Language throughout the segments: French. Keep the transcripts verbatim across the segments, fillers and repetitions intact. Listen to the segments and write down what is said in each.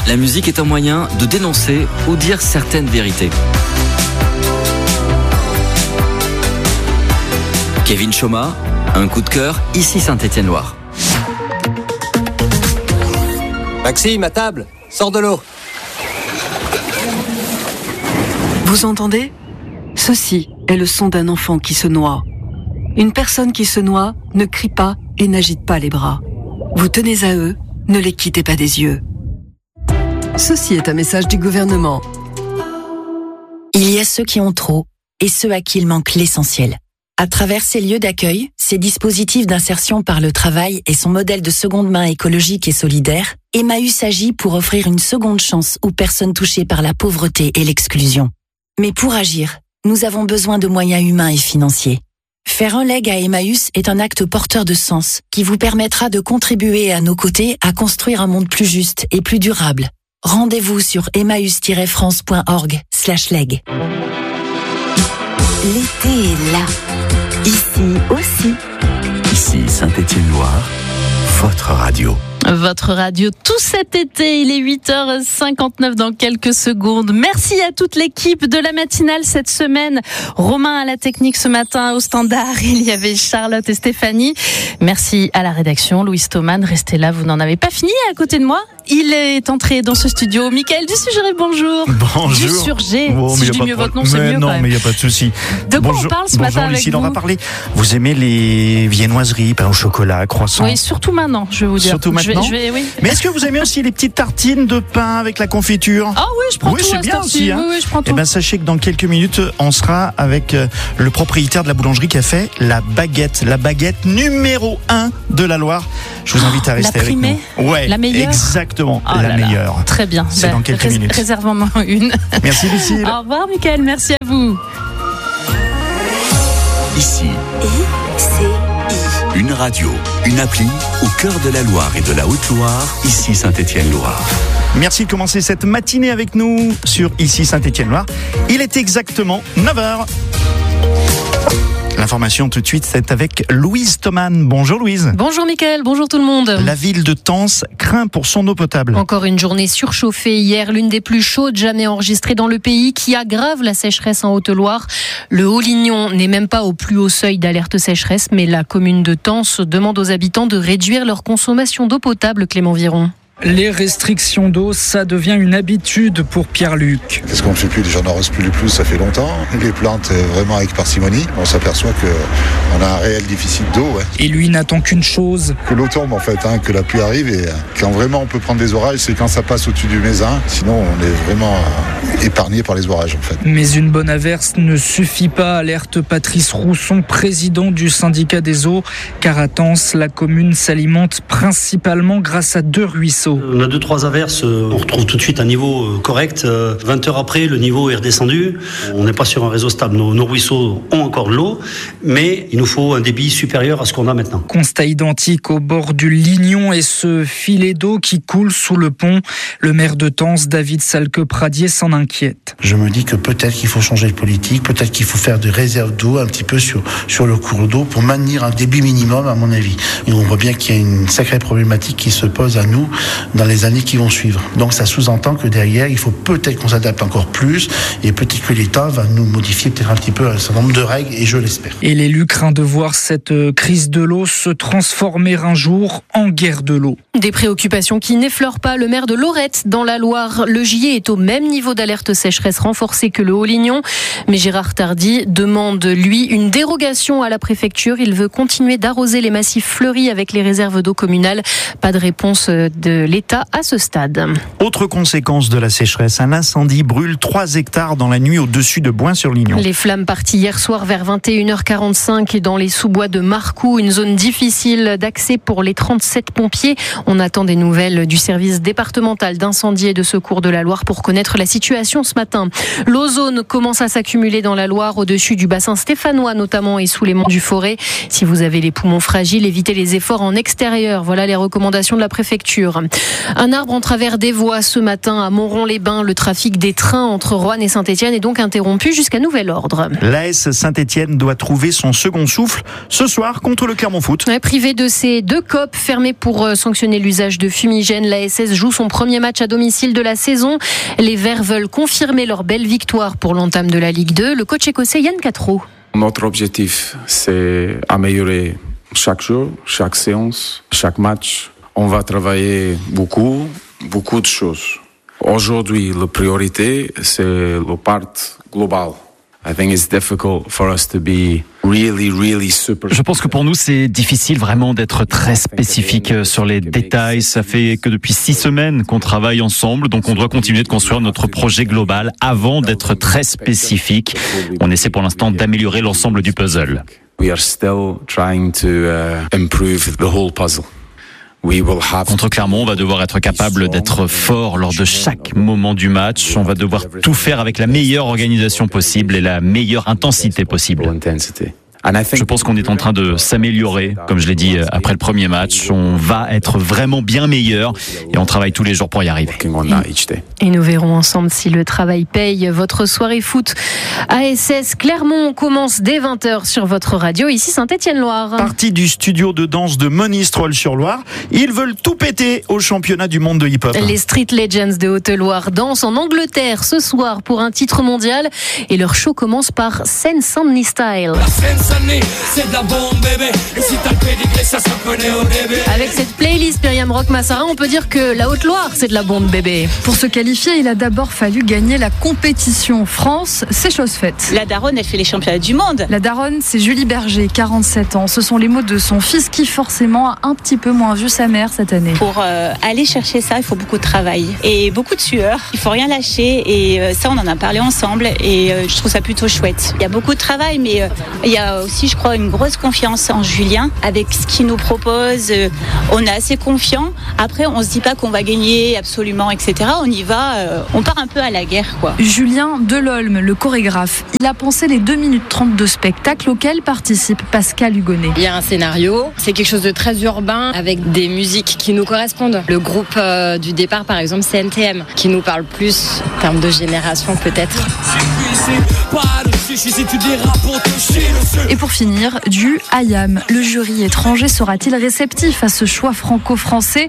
La musique est un moyen de dénoncer ou dire certaines vérités. Kevin Choma, un coup de cœur, ici Saint-Étienne-Loire. Maxime, à table, sors de l'eau. Vous entendez ? Ceci est le son d'un enfant qui se noie. Une personne qui se noie ne crie pas et n'agite pas les bras. Vous tenez à eux, ne les quittez pas des yeux. Ceci est un message du gouvernement. Il y a ceux qui ont trop et ceux à qui il manque l'essentiel. À travers ces lieux d'accueil, ces dispositifs d'insertion par le travail et son modèle de seconde main écologique et solidaire, Emmaüs agit pour offrir une seconde chance aux personnes touchées par la pauvreté et l'exclusion. Mais pour agir, nous avons besoin de moyens humains et financiers. Faire un leg à Emmaüs est un acte porteur de sens qui vous permettra de contribuer à nos côtés à construire un monde plus juste et plus durable. Rendez-vous sur emmaüs tiret france point org slash leg. L'été est là. Ici aussi. Ici Saint-Étienne-Loire, votre radio. Votre radio tout cet été, il est huit heures cinquante-neuf dans quelques secondes. Merci à toute l'équipe de la matinale cette semaine. Romain à la technique ce matin au standard, il y avait Charlotte et Stéphanie. Merci à la rédaction, Louis Thoman, restez là, vous n'en avez pas fini à côté de moi. Il est entré dans ce studio. Michael Dussurgé, bonjour. Bonjour. Dussurgé, oh, si je dis mieux votre nom, c'est mieux non, quand même. mais il n'y a pas de souci. De quoi bonjour, on parle ce bonjour, matin avec Lucille, vous on va parler. Vous aimez les viennoiseries, pain au chocolat, croissants? Oui, surtout maintenant, je vais vous dire. Surtout maintenant. Je vais, je vais, oui. Mais est-ce que vous aimez aussi les petites tartines de pain avec la confiture? Ah oui, je prends oui, tout. c'est bien aussi. Hein. Oui, oui, je prends tout. Eh ben, sachez que dans quelques minutes, on sera avec le propriétaire de la boulangerie qui a fait la baguette, la baguette numéro un de la Loire. Je vous invite à rester la avec primée, nous. Ouais, la meilleure. Exactement, oh la là meilleure. Là. Très bien. C'est ben, dans quelques rés- minutes. Réserve-moi une. Merci Lucille. Au revoir Michael, merci à vous. Ici. I C I. Une radio, une appli au cœur de la Loire et de la Haute-Loire, ici Saint-Étienne-Loire. Merci de commencer cette matinée avec nous sur ici Saint-Étienne-Loire. Il est exactement neuf heures. L'information tout de suite, c'est avec Louise Thoman. Bonjour Louise. Bonjour Mickaël, bonjour tout le monde. La ville de Tence craint pour son eau potable. Encore une journée surchauffée hier, l'une des plus chaudes jamais enregistrées dans le pays, qui aggrave la sécheresse en Haute-Loire. Le Haut-Lignon n'est même pas au plus haut seuil d'alerte sécheresse, mais la commune de Tence demande aux habitants de réduire leur consommation d'eau potable, Clément Viron. Les restrictions d'eau, ça devient une habitude pour Pierre-Luc. Qu'est-ce qu'on ne fait plus? Les gens n'en restent plus le plus, ça fait longtemps. Les plantes vraiment avec parcimonie. On s'aperçoit qu'on a un réel déficit d'eau. Ouais. Et lui n'attend qu'une chose. Que l'eau tombe en fait, hein, que la pluie arrive. Et quand vraiment on peut prendre des orages, c'est quand ça passe au-dessus du Mézin. Sinon on est vraiment épargné par les orages en fait. Mais une bonne averse ne suffit pas, alerte Patrice Rousson, président du syndicat des eaux. Car à Tence, la commune s'alimente principalement grâce à deux ruisseaux. On a deux, trois averses, on retrouve tout de suite un niveau correct. vingt heures après, le niveau est redescendu. On n'est pas sur un réseau stable. Nos, nos ruisseaux ont encore de l'eau, mais il nous faut un débit supérieur à ce qu'on a maintenant. Constat identique au bord du Lignon et ce filet d'eau qui coule sous le pont. Le maire de Tence, David Salque-Pradier, s'en inquiète. Je me dis que peut-être qu'il faut changer de politique, peut-être qu'il faut faire des réserves d'eau un petit peu sur, sur le cours d'eau pour maintenir un débit minimum, à mon avis. Et on voit bien qu'il y a une sacrée problématique qui se pose à nous dans les années qui vont suivre. Donc ça sous-entend que derrière, il faut peut-être qu'on s'adapte encore plus et peut-être que l'État va nous modifier peut-être un petit peu un certain nombre de règles et je l'espère. Et l'élu craint de voir cette crise de l'eau se transformer un jour en guerre de l'eau. Des préoccupations qui n'effleurent pas le maire de Lorette dans la Loire. Le Gier est au même niveau d'alerte sécheresse renforcée que le Haut-Lignon. Mais Gérard Tardy demande, lui, une dérogation à la préfecture. Il veut continuer d'arroser les massifs fleuris avec les réserves d'eau communales. Pas de réponse de l'État à ce stade. Autre conséquence de la sécheresse, un incendie brûle trois hectares dans la nuit au-dessus de Boin-sur-Lignon. Les flammes parties hier soir vers vingt et une heures quarante-cinq dans les sous-bois de Marcoux, une zone difficile d'accès pour les trente-sept pompiers. On attend des nouvelles du service départemental d'incendie et de secours de la Loire pour connaître la situation. situation ce matin. L'ozone commence à s'accumuler dans la Loire, au-dessus du bassin stéphanois notamment et sous les monts du Forêt. Si vous avez les poumons fragiles, évitez les efforts en extérieur. Voilà les recommandations de la préfecture. Un arbre en travers des voies ce matin à Montron-les-Bains. Le trafic des trains entre Roanne et Saint-Étienne est donc interrompu jusqu'à nouvel ordre. L'A S Saint-Étienne doit trouver son second souffle ce soir contre le Clermont Foot. Ouais, privé de ses deux copes fermées pour sanctionner l'usage de fumigène, l'A S S joue son premier match à domicile de la saison. Les Verts veulent confirmer leur belle victoire pour l'entame de la Ligue deux. Le coach écossais Yann Catreau. Notre objectif, c'est améliorer chaque jour, chaque séance, chaque match. On va travailler beaucoup, beaucoup de choses. Aujourd'hui, la priorité, c'est le part global. I think it's difficult for us to be really, really super. Je pense que pour nous, c'est difficile vraiment d'être très spécifique sur les détails. Ça fait que depuis six semaines qu'on travaille ensemble, donc on doit continuer de construire notre projet global avant d'être très spécifique. On essaie pour l'instant d'améliorer l'ensemble du puzzle. We are still trying to uh, improve the whole puzzle. Contre Clermont, on va devoir être capable d'être fort lors de chaque moment du match. On va devoir tout faire avec la meilleure organisation possible et la meilleure intensité possible. Je pense qu'on est en train de s'améliorer, comme je l'ai dit après le premier match. On va être vraiment bien meilleur et on travaille tous les jours pour y arriver. Et nous verrons ensemble si le travail paye. Votre soirée foot A S S Clermont commence dès vingt heures sur votre radio, ici Saint-Étienne-Loire. Partie du studio de danse de Monistrol-sur-Loire. Ils veulent tout péter au championnat du monde de hip-hop. Les Street Legends de Haute-Loire dansent en Angleterre ce soir pour un titre mondial et leur show commence par Seine-Saint-Denis Style. C'est de la bombe, bébé. Et si t'as le pédigré, ça se reconnaît au début. Avec cette playlist Myriam Rock Massara, on peut dire que la Haute-Loire, c'est de la bombe, bébé. Pour se qualifier, il a d'abord fallu gagner la compétition. France, c'est chose faite. La daronne, elle fait les championnats du monde. La daronne, c'est Julie Berger, quarante-sept ans. Ce sont les mots de son fils qui, forcément, a un petit peu moins vu sa mère cette année. Pour euh, aller chercher ça, il faut beaucoup de travail et beaucoup de sueur. Il faut rien lâcher et euh, ça, on en a parlé ensemble et euh, je trouve ça plutôt chouette. Il y a beaucoup de travail, mais euh, il y a aussi, je crois, une grosse confiance en Julien avec ce qu'il nous propose. Euh, on est assez confiant. Après, on se dit pas qu'on va gagner absolument, et cetera. On y va, euh, on part un peu à la guerre, quoi. Julien Delolme, le chorégraphe, il a pensé les deux minutes trente de spectacle auquel participe Pascal Hugonnet. Il y a un scénario, c'est quelque chose de très urbain avec des musiques qui nous correspondent. Le groupe euh, du départ, par exemple, c'est N T M, qui nous parle plus en termes de génération, peut-être. Et pour finir, du I A M. Le jury étranger sera-t-il réceptif à ce choix franco-français ?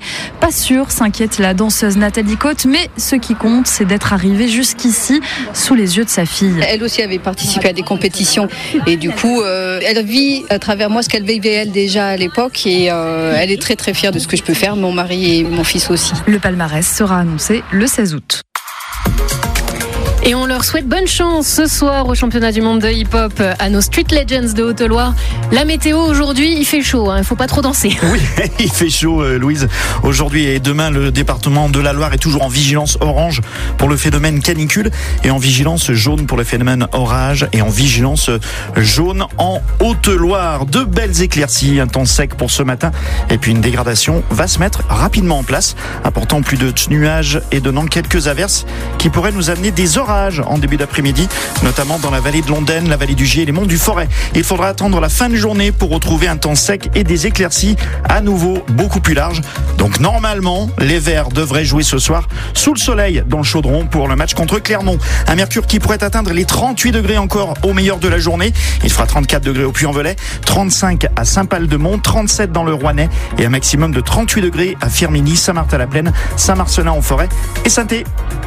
Pas sûr, s'inquiète la danseuse Nathalie Cotte, mais ce qui compte, c'est d'être arrivée jusqu'ici sous les yeux de sa fille. Elle aussi avait participé à des compétitions et du coup, euh, elle vit à travers moi ce qu'elle vivait elle déjà à l'époque et euh, elle est très très fière de ce que je peux faire, mon mari et mon fils aussi. Le palmarès sera annoncé le seize août. Et on leur souhaite bonne chance ce soir au championnat du monde de hip-hop à nos Street Legends de Haute-Loire. La météo aujourd'hui, il fait chaud, hein, il ne faut pas trop danser. Oui, il fait chaud, euh, Louise. Aujourd'hui et demain, le département de la Loire est toujours en vigilance orange pour le phénomène canicule et en vigilance jaune pour le phénomène orage et en vigilance jaune en Haute-Loire. De belles éclaircies, un temps sec pour ce matin et puis une dégradation va se mettre rapidement en place, apportant plus de nuages et donnant quelques averses qui pourraient nous amener des orages en début d'après-midi, notamment dans la vallée de l'Ondaine, la vallée du Gier et les monts du Forêt. Il faudra attendre la fin de journée pour retrouver un temps sec et des éclaircies à nouveau beaucoup plus larges. Donc normalement, les Verts devraient jouer ce soir sous le soleil dans le Chaudron pour le match contre Clermont. Un mercure qui pourrait atteindre les trente-huit degrés encore au meilleur de la journée. Il fera trente-quatre degrés au Puy-en-Velay, trente-cinq à Saint-Pal-de-Mont, trente-sept dans le Rouennais et un maximum de trente-huit degrés à Firminy, Saint-Martin-la-Plaine, Saint-Marcelin en forêt et Saint-Thé.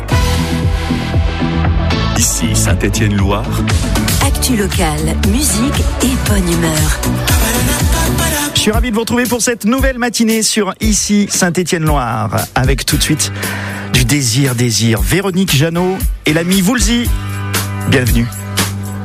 Ici Saint-Étienne-Loire. Actu locale, musique et bonne humeur. Je suis ravi de vous retrouver pour cette nouvelle matinée sur Ici Saint-Étienne-Loire. Avec tout de suite du désir, désir. Véronique Jeannot et l'ami Woolsey. Bienvenue.